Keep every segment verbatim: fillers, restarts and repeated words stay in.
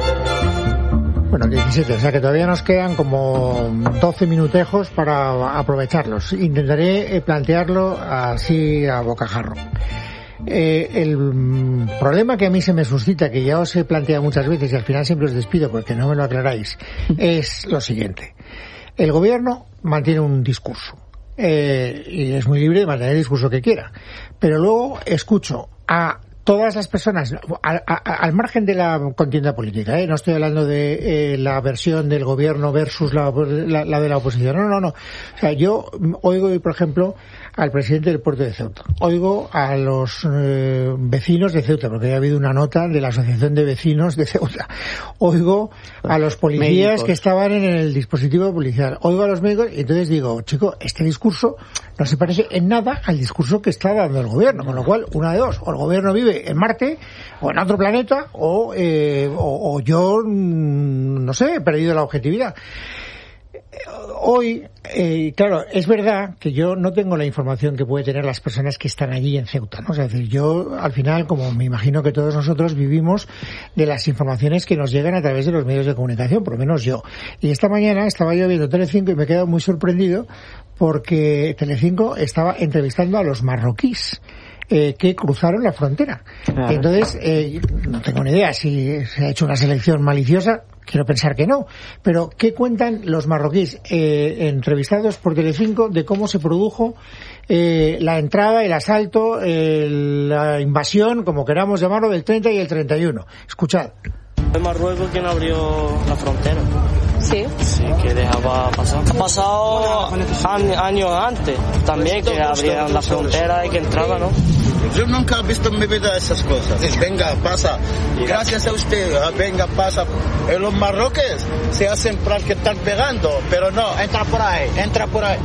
Bueno, diecisiete, o sea que todavía nos quedan como doce minutejos para aprovecharlos. Intentaré plantearlo así a bocajarro. Eh, el problema que a mí se me suscita, que ya os he planteado muchas veces y al final siempre os despido porque no me lo aclaráis, es lo siguiente. El gobierno mantiene un discurso eh, y es muy libre de mantener el discurso que quiera, pero luego escucho a todas las personas, a, a, al margen de la contienda política, ¿eh? No estoy hablando de eh, la versión del gobierno versus la, la, la de la oposición, no, no, no. O sea, yo oigo, por ejemplo, al presidente del puerto de Ceuta, oigo a los eh, vecinos de Ceuta, porque ha habido una nota de la Asociación de Vecinos de Ceuta, oigo a los policías médicos que estaban en el dispositivo policial, oigo a los médicos, y entonces digo, chico, este discurso no se parece en nada al discurso que está dando el gobierno, con lo cual, una de dos, o el gobierno vive en Marte, o en otro planeta, o, eh, o, o yo, no sé, he perdido la objetividad. Hoy, eh, claro, es verdad que yo no tengo la información que puede tener las personas que están allí en Ceuta, ¿no? O sea, es decir, yo, al final, como me imagino que todos nosotros vivimos de las informaciones que nos llegan a través de los medios de comunicación, por lo menos yo. Y esta mañana estaba yo viendo Telecinco y me he quedado muy sorprendido porque Telecinco estaba entrevistando a los marroquíes Eh, que cruzaron la frontera. Claro. Entonces, eh, no tengo ni idea si se ha hecho una selección maliciosa, quiero pensar que no, pero ¿qué cuentan los marroquíes eh, entrevistados por Telecinco de cómo se produjo eh, la entrada, el asalto, eh, la invasión, como queramos llamarlo, del treinta y el treinta y uno? Escuchad. Fue Marruecos quien abrió la frontera. Sí. Sí, que dejaba pasar. Ha pasado años antes también que abrían la frontera y que entraban, ¿no? Yo nunca he visto en mi vida esas cosas. Venga, pasa. Gracias a usted. Venga, pasa. En los marroquíes se hacen para que están pegando, pero no, entra por ahí, entra por ahí.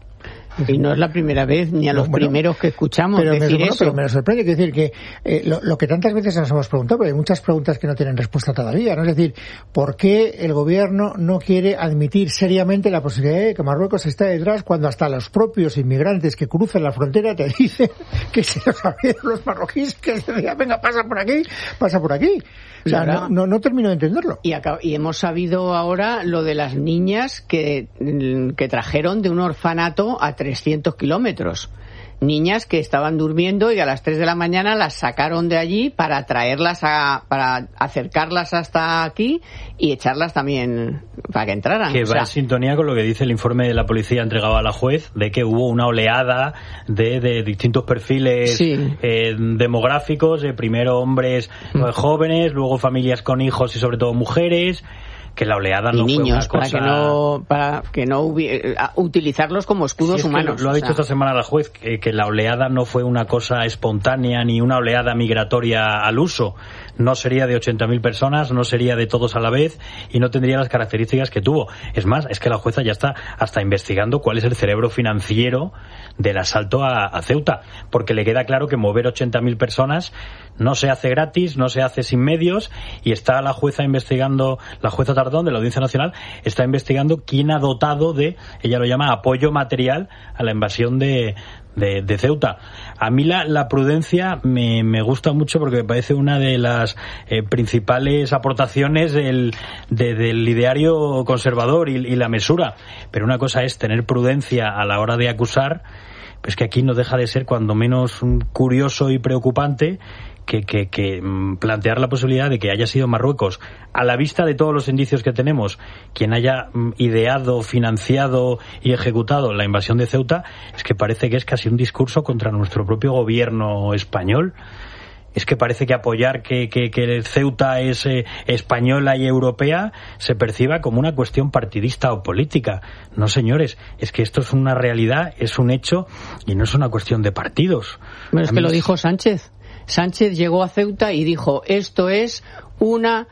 Y no es la primera vez ni a los bueno, primeros que escuchamos pero decir me, eso. Pero me sorprende, quiero decir que eh, lo, lo que tantas veces nos hemos preguntado, pero hay muchas preguntas que no tienen respuesta todavía, ¿no? Es decir, ¿por qué el gobierno no quiere admitir seriamente la posibilidad de que Marruecos está detrás cuando hasta los propios inmigrantes que cruzan la frontera te dicen que se los abrieron los marroquíes, que se decía, venga, pasa por aquí, pasa por aquí? O sea, no, no, no termino de entenderlo. Y, acá, y hemos sabido ahora lo de las niñas que, que trajeron de un orfanato a trescientos kilómetros. Niñas que estaban durmiendo y a las tres de la mañana las sacaron de allí para traerlas a, para acercarlas hasta aquí y echarlas también para que entraran. Que o sea, va en sintonía con lo que dice el informe de la policía entregado a la juez, de que hubo una oleada de, de distintos perfiles sí. eh, demográficos, de primero hombres mm. jóvenes, luego familias con hijos y sobre todo mujeres, que la oleada y no niños, fue una cosa... para que no para que no hubiera, utilizarlos como escudos sí, humanos. Lo, lo ha dicho o sea... esta semana la juez, que, que la oleada no fue una cosa espontánea ni una oleada migratoria al uso. No sería de ochenta mil personas, no sería de todos a la vez y no tendría las características que tuvo. Es más, es que la jueza ya está hasta investigando cuál es el cerebro financiero del asalto a, a Ceuta, porque le queda claro que mover ochenta mil personas no se hace gratis, no se hace sin medios, y está la jueza investigando, la jueza Tardón de la Audiencia Nacional está investigando quién ha dotado de, ella lo llama apoyo material a la invasión de De, de Ceuta. A mí la, la prudencia me, me gusta mucho porque me parece una de las eh, principales aportaciones del, de, del ideario conservador y, y la mesura. Pero una cosa es tener prudencia a la hora de acusar, pues que aquí no deja de ser cuando menos curioso y preocupante que, que, que plantear la posibilidad de que haya sido Marruecos, a la vista de todos los indicios que tenemos, quien haya ideado, financiado y ejecutado la invasión de Ceuta. Es que parece que es casi un discurso contra nuestro propio gobierno español. Es que parece que apoyar que, que, que Ceuta es eh, española y europea se perciba como una cuestión partidista o política. No, señores, es que esto es una realidad, es un hecho y no es una cuestión de partidos. Bueno, es que lo dijo Sánchez. Sánchez llegó a Ceuta y dijo, esto es una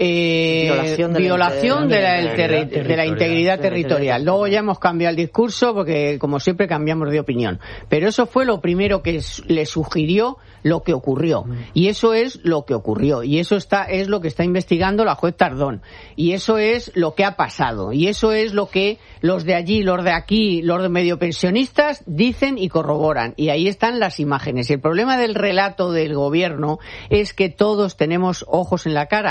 eh, violación, de, violación la, de, la, de, la, terri- territorial. de la integridad territorial. Luego ya hemos cambiado el discurso porque, como siempre, cambiamos de opinión. Pero eso fue lo primero que le sugirió lo que ocurrió. Y eso es lo que ocurrió. Y eso está es lo que está investigando la juez Tardón. Y eso es lo que ha pasado. Y eso es lo que los de allí, los de aquí, los de medio pensionistas dicen y corroboran. Y ahí están las imágenes. Y el problema del relato del gobierno es que todos tenemos ojos en la cara y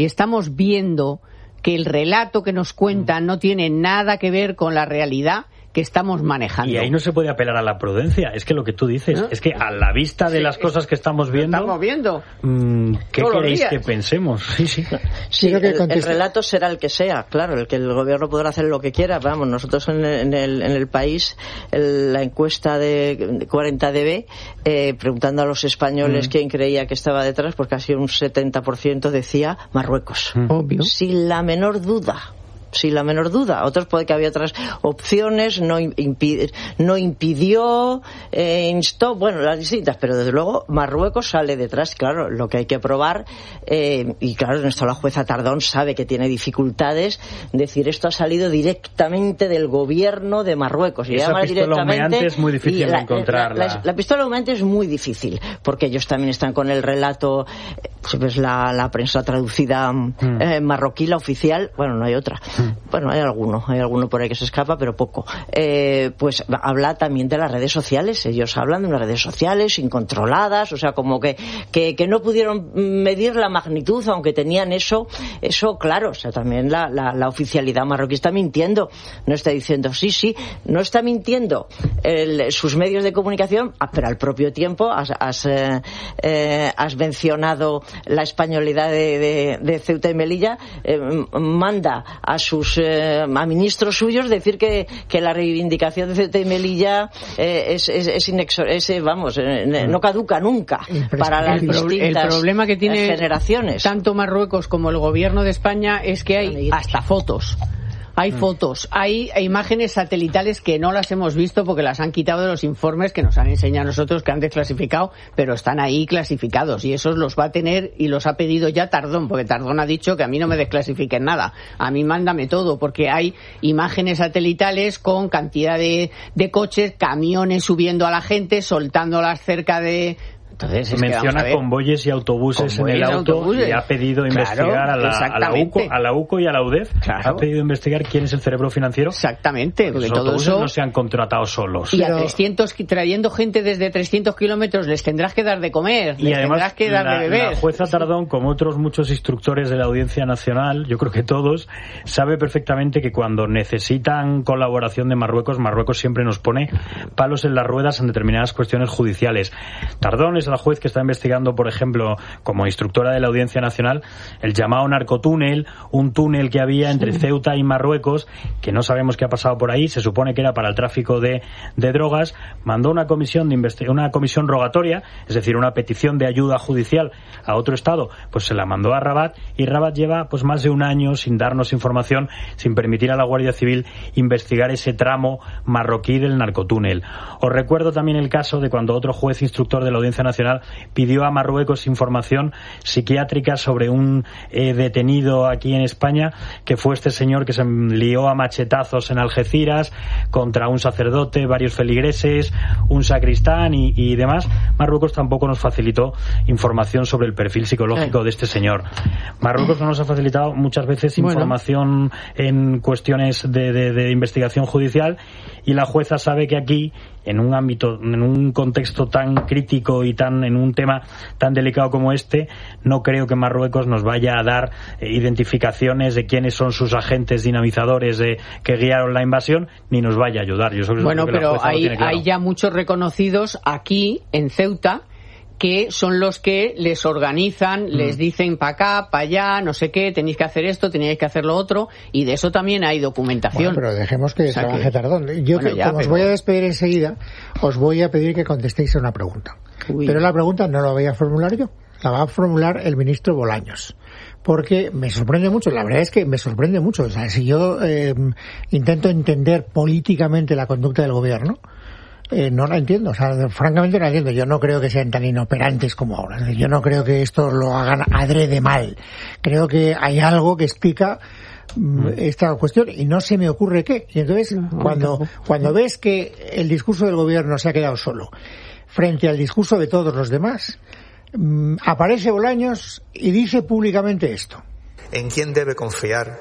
estamos viendo que el relato que nos cuentan no tiene nada que ver con la realidad que estamos manejando. Y ahí no se puede apelar a la prudencia. Es que lo que tú dices, ¿no? Es que a la vista de sí, las cosas que estamos viendo... Estamos viendo. Mmm, ¿Qué queréis que pensemos? Sí, sí. sí el, el relato será el que sea, claro, el que el gobierno podrá hacer lo que quiera. Vamos, nosotros en el, en el, en el país, el, la encuesta de cuarenta D B, eh, preguntando a los españoles mm. quién creía que estaba detrás, pues casi un setenta por ciento decía Marruecos. Mm. Obvio. Sin la menor duda. Sin la menor duda. Otros puede que había otras opciones, no, impi- no impidió, eh, instó, bueno, las distintas, pero desde luego Marruecos sale detrás. Claro, lo que hay que probar, eh, y claro, en esto la jueza Tardón sabe que tiene dificultades, decir esto ha salido directamente del gobierno de Marruecos. Y esa pistola humeante es muy difícil la, de encontrarla. La, la, la pistola humeante es muy difícil, porque ellos también están con el relato, pues la, la prensa traducida mm. eh, marroquí, la oficial, bueno, no hay otra. Mm. Bueno, hay alguno, hay alguno por ahí que se escapa, pero poco. Eh, pues habla también de las redes sociales. Ellos hablan de unas redes sociales incontroladas, o sea, como que, que, que no pudieron medir la magnitud, aunque tenían eso, eso claro. O sea, también la, la, la oficialidad marroquí está mintiendo. No está diciendo, sí, sí, no está mintiendo el, sus medios de comunicación, pero al propio tiempo has, has, eh, eh, has mencionado la españolidad de, de, de Ceuta y Melilla, eh, manda a sus eh, a ministros suyos decir que, que la reivindicación de Ceuta y Melilla eh, es, es, es, inexor- es eh, vamos, eh, no caduca nunca para las el pro- distintas el problema que tiene generaciones. Tanto Marruecos como el gobierno de España es que hay hasta fotos. Hay mm. fotos, hay imágenes satelitales que no las hemos visto porque las han quitado de los informes que nos han enseñado a nosotros, que han desclasificado, pero están ahí clasificados y esos los va a tener y los ha pedido ya Tardón, porque Tardón ha dicho que a mí no me desclasifiquen nada, a mí mándame todo, porque hay imágenes satelitales con cantidad de, de coches, camiones subiendo a la gente, soltándolas cerca de... Entonces, es menciona convoyes y autobuses convoyes en el auto autobuses. Y ha pedido claro, investigar a la, a, la UCO, a la UCO y a la U D E F. Claro. Ha pedido investigar quién es el cerebro financiero. Exactamente. Porque los autobuses eso... no se han contratado solos. Y Pero... a trescientos, trayendo gente desde trescientos kilómetros, les tendrás que dar de comer, y les además, tendrás que dar la, de beber. La jueza Tardón, como otros muchos instructores de la Audiencia Nacional, yo creo que todos, sabe perfectamente que cuando necesitan colaboración de Marruecos, Marruecos siempre nos pone palos en las ruedas en determinadas cuestiones judiciales. Tardón es la juez que está investigando, por ejemplo, como instructora de la Audiencia Nacional, el llamado narcotúnel, un túnel que había entre Ceuta y Marruecos, que no sabemos qué ha pasado por ahí, se supone que era para el tráfico de, de drogas, mandó una comisión de investi- una comisión rogatoria, es decir, una petición de ayuda judicial a otro estado, pues se la mandó a Rabat, y Rabat lleva pues más de un año sin darnos información, sin permitir a la Guardia Civil investigar ese tramo marroquí del narcotúnel. Os recuerdo también el caso de cuando otro juez instructor de la Audiencia Nacional pidió a Marruecos información psiquiátrica sobre un eh, detenido aquí en España, que fue este señor que se lió a machetazos en Algeciras contra un sacerdote, varios feligreses, un sacristán y, y demás. Marruecos tampoco nos facilitó información sobre el perfil psicológico de este señor. Marruecos no nos ha facilitado muchas veces información bueno. en cuestiones de, de, de investigación judicial, y la jueza sabe que aquí, en un ámbito, en un contexto tan crítico y tan en un tema tan delicado como este, no creo que Marruecos nos vaya a dar eh, identificaciones de quiénes son sus agentes dinamizadores de, que guiaron la invasión, ni nos vaya a ayudar. Yo creo bueno, que pero hay, claro. hay ya muchos reconocidos aquí en Ceuta que son los que les organizan, mm. les dicen para acá, para allá, no sé qué, tenéis que hacer esto, tenéis que hacer lo otro, y de eso también hay documentación. Bueno, pero dejemos que o sea trabaje que... Tardón. Yo, bueno, que, ya, como pero... os voy a despedir enseguida, os voy a pedir que contestéis a una pregunta. Uy. Pero la pregunta no la voy a formular yo, la va a formular el ministro Bolaños. Porque me sorprende mucho, la verdad es que me sorprende mucho. O sea, si yo eh, intento entender políticamente la conducta del gobierno, Eh, no la entiendo, o sea, francamente no la entiendo. Yo no creo que sean tan inoperantes como ahora. Es decir, yo no creo que esto lo hagan adrede mal. Creo que hay algo que explica mm. esta cuestión y no se me ocurre qué. Y entonces, cuando, cuando ves que el discurso del gobierno se ha quedado solo frente al discurso de todos los demás, mm, aparece Bolaños y dice públicamente esto. ¿En quién debe confiar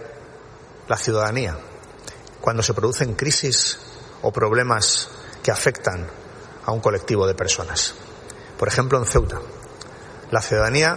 la ciudadanía cuando se producen crisis o problemas que afectan a un colectivo de personas? Por ejemplo, en Ceuta, la ciudadanía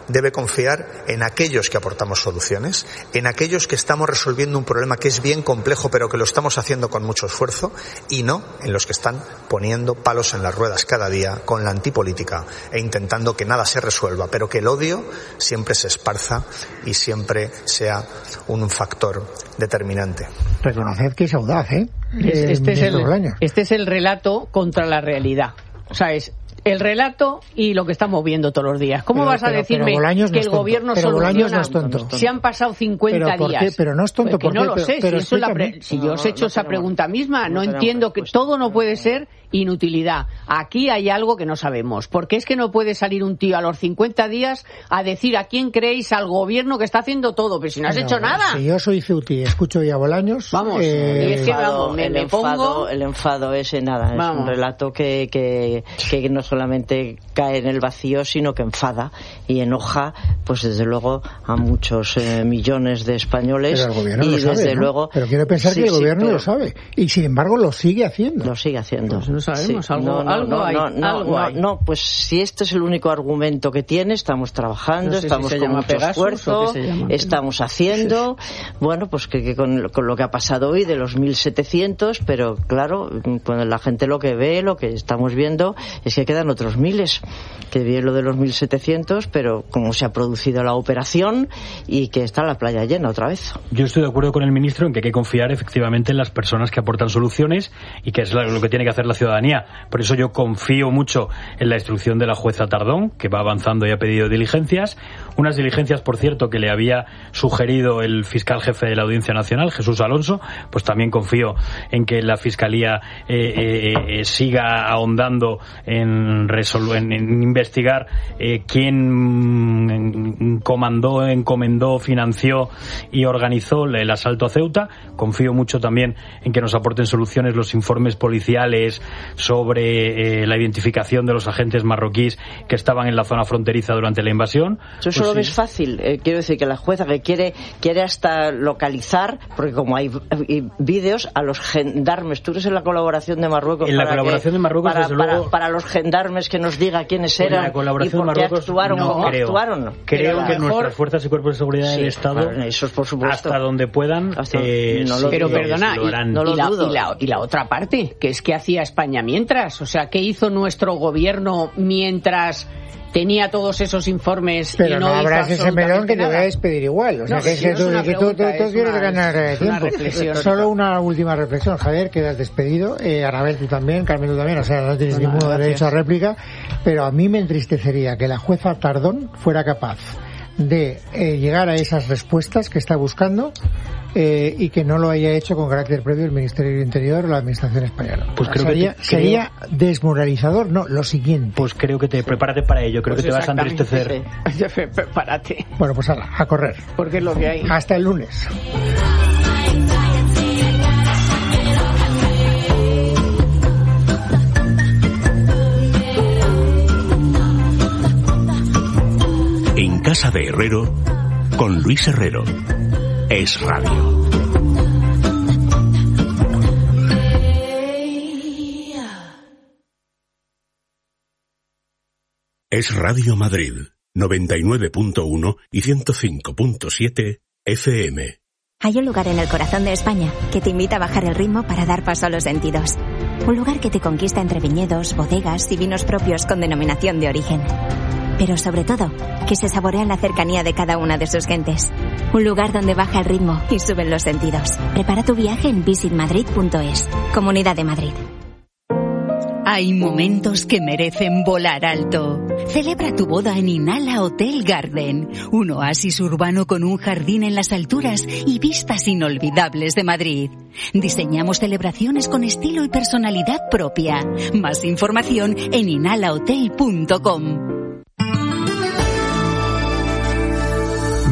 debe confiar en aquellos que aportamos soluciones, en aquellos que estamos resolviendo un problema que es bien complejo pero que lo estamos haciendo con mucho esfuerzo, y no en los que están poniendo palos en las ruedas cada día con la antipolítica e intentando que nada se resuelva, pero que el odio siempre se esparza y siempre sea un factor determinante. Reconoced que es audaz, ¿eh? Este, este, es el, este es el relato contra la realidad. O sea, es el relato y lo que estamos viendo todos los días. ¿Cómo pero, vas a pero, decirme pero que el no gobierno pero soluciona? No es tonto. Se han pasado cincuenta pero días. Pero no es tonto. Pues que no lo pero, sé. Pero si, eso la pre- si no, yo os he hecho no esa tenemos, pregunta misma, no, no entiendo que respuesta. todo no puede ser inutilidad. Aquí hay algo que no sabemos. Porque es que no puede salir un tío a los cincuenta días a decir a quién creéis, al gobierno que está haciendo todo. Pero si no has no, hecho nada. Si yo soy Ceuti y escucho ya Bolaños... Vamos, eh, y es que vamos, me, el, me enfado, pongo... el enfado ese, nada, vamos. Es un relato que, que, que no solamente cae en el vacío, sino que enfada y enoja, pues desde luego, a muchos eh, millones de españoles. Pero el gobierno y lo sabe, desde ¿no? luego... Pero quiero pensar sí, que el sí, gobierno pero... lo sabe. Y sin embargo lo sigue haciendo. Lo sigue haciendo. Pues no sabemos, sí. algo, no, no, algo no, hay. No, no, algo no, hay. no, pues si este es el único argumento que tiene, estamos trabajando, no sé estamos si se con mucho Pegasus, esfuerzo, llama, estamos haciendo, bueno, pues que, que con, con lo que ha pasado hoy de los mil setecientos, pero claro, pues la gente lo que ve, lo que estamos viendo, es que quedan otros miles, que viene lo de los mil setecientos, pero como se ha producido la operación y que está la playa llena otra vez. Yo estoy de acuerdo con el ministro en que hay que confiar efectivamente en las personas que aportan soluciones y que es lo que tiene que hacer la ciudadanía. Por eso yo confío mucho en la instrucción de la jueza Tardón, que va avanzando y ha pedido diligencias. Unas diligencias, por cierto, que le había sugerido el fiscal jefe de la Audiencia Nacional, Jesús Alonso. Pues también confío en que la Fiscalía eh, eh, eh, siga ahondando en, resol- en, en investigar eh, quién comandó, encomendó, financió y organizó el asalto a Ceuta. Confío mucho también en que nos aporten soluciones los informes policiales sobre eh, la identificación de los agentes marroquíes que estaban en la zona fronteriza durante la invasión. Eso pues solo sí. ves fácil. Eh, quiero decir que la jueza que quiere quiere hasta localizar, porque como hay, hay vídeos, a los gendarmes. Tú eres en la colaboración de Marruecos. En la para colaboración que, de Marruecos, para, desde para, luego. Para los gendarmes que nos diga quiénes eran en la colaboración y por de qué Marruecos, actuaron, no cómo creo. actuaron. Creo Pero que mejor... nuestras fuerzas y cuerpos de seguridad sí, del Estado, bueno, eso es por supuesto, hasta donde puedan, hasta... eh, no sí, lo pero dudo, perdona, lo harán. y, no lo y, la, dudo. y, la, y la otra parte, que es que hacía España mientras, o sea, ¿qué hizo nuestro gobierno mientras tenía todos esos informes? Pero y no, no abras hizo ese melón que te nada? voy a despedir igual. O sea, No, que, si que no tú, es una que tú, pregunta, tú, tú es quieres una- ganar eh, es una tiempo. reflexión. Solo una última reflexión. Javier, quedas despedido. Eh, Anabel, tú también. Carmen, tú también. O sea, no tienes Bueno, ningún gracias. derecho a réplica. Pero a mí me entristecería que la jueza Tardón fuera capaz de eh, llegar a esas respuestas que está buscando eh, y que no lo haya hecho con carácter previo el Ministerio del Interior o la Administración española. Pues creo sería, que te- sería desmoralizador. No, lo siguiente. Pues creo que te prepárate para ello. Creo Pues que te vas a exactamente, entristecer. sí. Prepárate, Bueno, pues ala, a correr. porque es lo que hay. Hasta el lunes. En casa de Herrero, con Luis Herrero. Es Radio. Es Radio Madrid, noventa y nueve punto uno y ciento cinco punto siete F M. Hay un lugar en el corazón de España que te invita a bajar el ritmo para dar paso a los sentidos. Un lugar que te conquista entre viñedos, bodegas y vinos propios con denominación de origen. Pero sobre todo, que se saborea en la cercanía de cada una de sus gentes. Un lugar donde baja el ritmo y suben los sentidos. Prepara tu viaje en visit madrid punto es. Comunidad de Madrid. Hay momentos que merecen volar alto. Celebra tu boda en Inala Hotel Garden, un oasis urbano con un jardín en las alturas y vistas inolvidables de Madrid. Diseñamos celebraciones con estilo y personalidad propia. Más información en inala hotel punto com.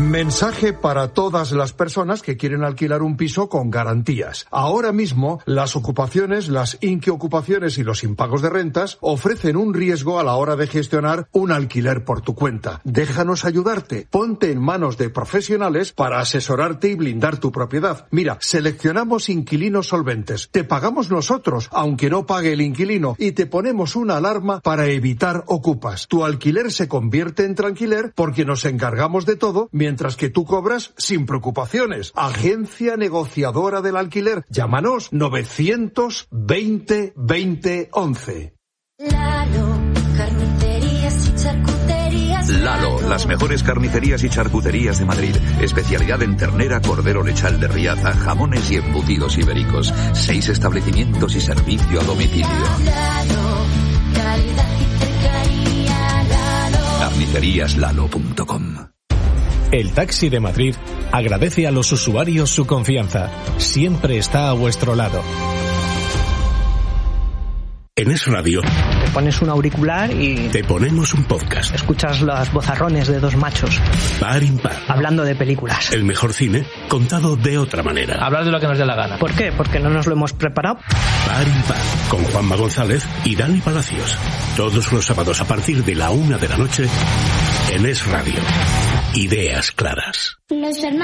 Mensaje para todas las personas que quieren alquilar un piso con garantías. Ahora mismo, las ocupaciones, las inquiocupaciones y los impagos de rentas ofrecen un riesgo a la hora de gestionar un alquiler por tu cuenta. Déjanos ayudarte. Ponte en manos de profesionales para asesorarte y blindar tu propiedad. Mira, seleccionamos inquilinos solventes. Te pagamos nosotros, aunque no pague el inquilino, y te ponemos una alarma para evitar ocupas. Tu alquiler se convierte en tranquiler porque nos encargamos de todo, mientras que tú cobras sin preocupaciones. Agencia negociadora del alquiler. Llámanos novecientos veinte veinte once. Lalo, carnicerías y charcuterías. Lalo, las mejores carnicerías y charcuterías de Madrid. Especialidad en ternera, cordero lechal de Riaza, jamones y embutidos ibéricos. Seis establecimientos y servicio a domicilio. Lalo, calidad y cercanía. Lalo. carnicerías lalo punto com. El Taxi de Madrid agradece a los usuarios su confianza. Siempre está a vuestro lado. En Es Radio te pones un auricular y te ponemos un podcast. Escuchas los bozarrones de dos machos par impar hablando de películas. El mejor cine contado de otra manera. Hablar de lo que nos dé la gana. ¿Por qué? Porque no nos lo hemos preparado. Par impar con Juanma González y Dani Palacios. Todos los sábados a partir de la una de la noche en Es Radio. Ideas claras.